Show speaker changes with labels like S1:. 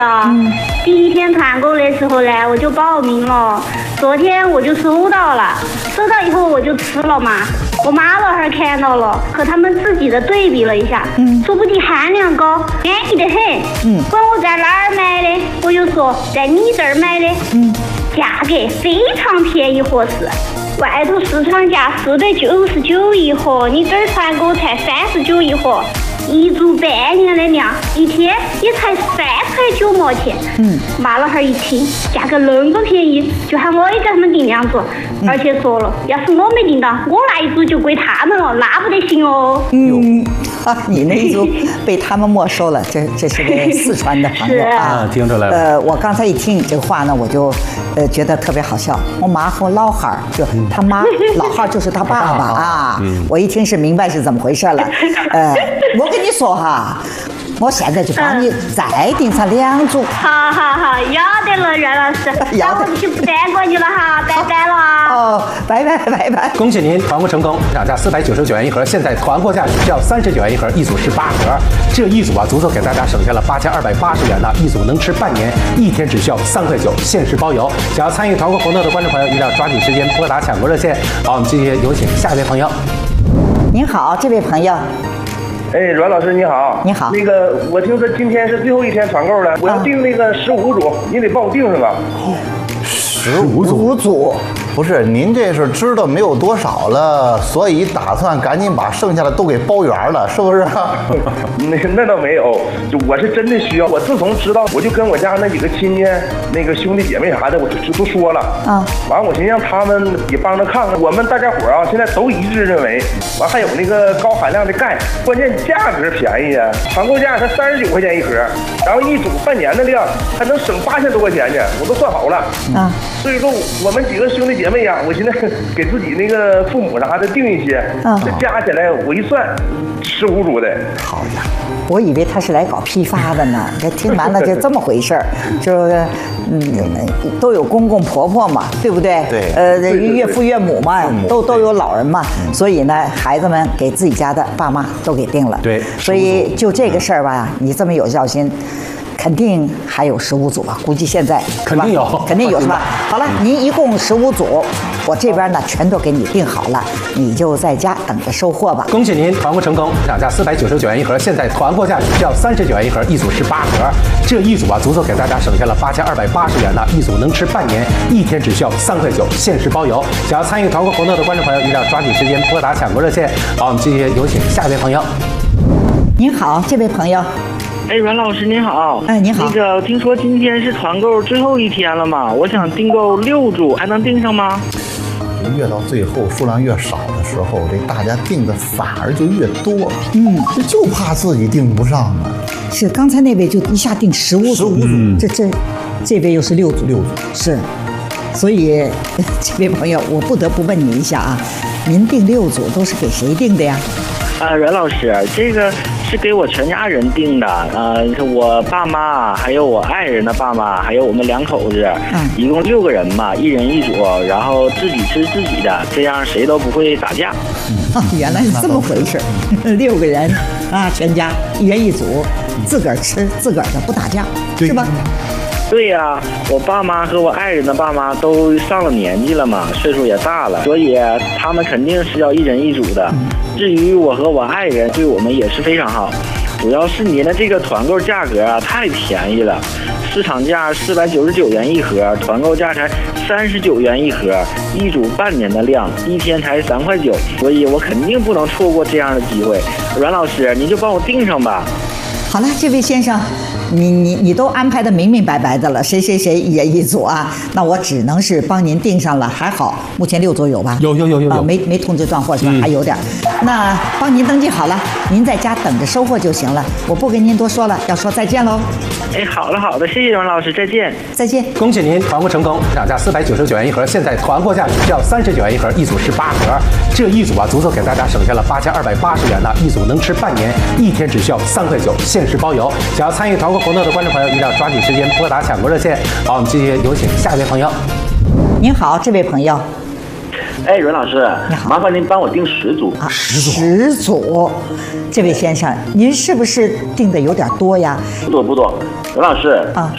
S1: 第一天团购的时候呢，我就报名了。昨天我就收到了，收到以后我就吃了嘛。我妈老汉儿看到了，和他们自己的对比了一下，说不定含量高，安逸得很。管我在哪儿买的，我就说在你这儿买的，价格非常便宜合适。外头市场价499一盒，你这儿团购才39一盒。一煮半年的量，一天也才3块9毛钱。妈老汉儿一听价格那么便宜，就喊我也给他们订2组，而且说了，要是我没订到，我那一组就归他们了，那不得行哦。
S2: 你那一组被他们没收了，这是个四川的朋友啊，
S3: 听出来了。
S2: 我刚才一听你这个话呢，我就觉得特别好笑。我妈和我老汉儿，就他妈老汉儿就是他爸爸啊。我一听是明白是怎么回事了。我跟你说哈，我现在就帮你再订上2组。
S1: 好，要得了，袁老师，那我就不耽搁你了哈，拜拜了。
S2: 拜拜。
S3: 恭喜您团购成功，涨价499元一盒，现在团购价只需要39元一盒，一组18盒。这一组啊，足足给大家省下了8280元呢，一组能吃半年，一天只需要3块9，限时包邮。想要参与团购活动的观众朋友，一定要抓紧时间拨打抢购热线。好，我们继续有请下一位朋友。
S2: 您好，这位朋友。
S4: 阮老师你好。
S2: 你好。
S4: 那个，我听说今天是最后一天团购了，我要订那个15组，你得帮我订上吧
S3: ？15组。
S5: 不是，您这是知道没有多少了，所以打算赶紧把剩下的都给包圆了，是不是？
S4: 那倒没有，就我是真的需要。我自从知道，我就跟我家那几个亲戚、那个兄弟姐妹啥的，我就都说了。完，我寻思让他们也帮着看看。我们大家伙啊，现在都一致认为，完还有那个高含量的钙，关键价格便宜啊，团购价才39块钱一盒，然后一组半年的量，还能省8000多块钱呢，我都算好了。所以说我们几个兄弟姐妹呀，我现在给自己那个父母啥的订一些，这加起来我一算，15组的。
S2: 好呀，我以为他是来搞批发的呢。这听完了就这么回事儿，就是都有公公婆婆嘛，对不对？
S5: 对。
S2: 岳父岳母嘛，都有老人嘛，所以呢，孩子们给自己家的爸妈都给定了。
S3: 对。
S2: 所以就这个事儿吧，你这么有孝心。肯定还有15组吧，估计现在
S3: 肯定有
S2: 是吧？好了，您一共15组，我这边呢全都给你订好了，你就在家等着收货吧。
S3: 恭喜您团购成功，涨价499元一盒，现在团购价只需要39元一盒，一组18盒。这一组啊，足足给大家省下了8280元呢，一组能吃半年，一天只需要3块9，限时包邮。想要参与团购活动的观众朋友，一定要抓紧时间拨打抢购热线。好，我们继续有请下一位朋友。
S2: 您好，这位朋友。
S6: 阮老师您好。
S2: 你好。
S6: 那个听说今天是团购最后一天了嘛，我想订购6组，还能订上吗？
S5: 越到最后数量越少的时候，这大家订的反而就越多。就怕自己订不上啊。
S2: 是，刚才那位就一下订15组，这位又是6组，是。所以这位朋友，我不得不问你一下啊，您订6组都是给谁订的呀？
S6: 阮老师，这个是给我全家人订的，我爸妈，还有我爱人的爸妈，还有我们2口子，一共6个人嘛，一人一组，然后自己吃自己的，这样谁都不会打架。
S2: 原来是这么回事，6个人啊，全家1人1组，自个儿吃自个儿的，不打架，是吧？
S6: 对呀，我爸妈和我爱人的爸妈都上了年纪了嘛，岁数也大了，所以他们肯定是要1人1组的。至于我和我爱人，对我们也是非常好。主要是您的这个团购价格啊，太便宜了，市场价499元一盒，团购价才39元一盒，一组半年的量，一天才3块9，所以我肯定不能错过这样的机会。阮老师，您就帮我订上吧。
S2: 好了，这位先生，你都安排的明明白白的了，谁1人1组啊？那我只能是帮您订上了，还好，目前6组有吧？
S3: 有，
S2: 没通知断货是吧？还有点，那帮您登记好了，您在家等着收货就行了，我不跟您多说了，要说再见喽。
S6: 好的，谢谢阮老师，再见。
S2: 再见。
S3: 恭喜您团购成功，涨价499元一盒，现在团购价只需要39元一盒，一组18盒。这一组啊，足足给大家省下了8280元呢，一组能吃半年，一天只需要3块9，限时包邮。想要参与团购活动的观众朋友，一定要抓紧时间拨打抢购热线。好，我们继续有请下一位朋友。
S2: 您好，这位朋友。
S6: 阮老师，
S2: 你好，
S6: 麻烦您帮我订10组。
S2: 10组，这位先生，您是不是订的有点多呀？
S6: 不多。阮老师